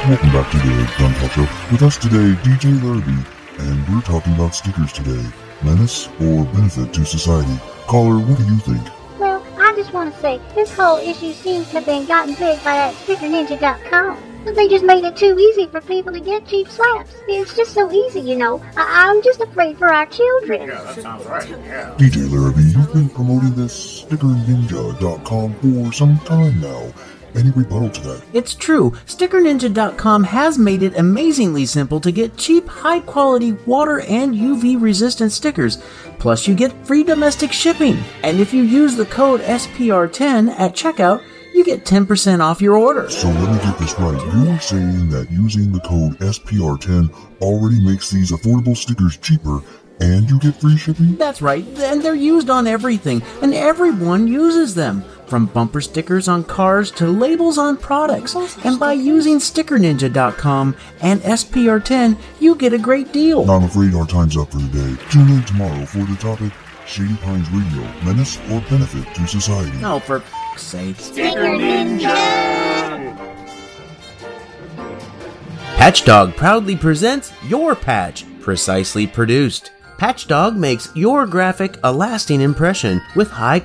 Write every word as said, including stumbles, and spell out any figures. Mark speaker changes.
Speaker 1: Welcome back to the Gun Talk Show. With us today, D J Larrabee, and we're talking about stickers today. Menace or benefit to society? Caller, what do you think?
Speaker 2: Well, I just want to say, this whole issue seems to have been gotten big by that sticker ninja dot com. But they just made it too easy for people to get cheap slaps. It's just so easy, you know. I- I'm just afraid for our children.
Speaker 3: Yeah, that sounds right, yeah.
Speaker 1: D J Larrabee, you've been promoting this sticker ninja dot com for some time now. Any rebuttal to that?
Speaker 4: It's true. sticker ninja dot com has made it amazingly simple to get cheap, high-quality water and U V-resistant stickers. Plus, you get free domestic shipping. And if you use the code S P R ten at checkout, you get ten percent off your order.
Speaker 1: So let me get this right. You're saying that using the code S P R ten already makes these affordable stickers cheaper, and you get free shipping?
Speaker 4: That's right, and they're used on everything, and everyone uses them. From bumper stickers on cars to labels on products. And by using sticker ninja dot com and S P R ten, you get a great deal.
Speaker 1: I'm afraid our time's up for the day. Tune in tomorrow for the topic, Shady Pines Radio, menace or benefit to society.
Speaker 4: Oh, for f***'s sake.
Speaker 2: Sticker Ninja!
Speaker 4: Patchdog proudly presents Your Patch, precisely produced. Patchdog makes your graphic a lasting impression with high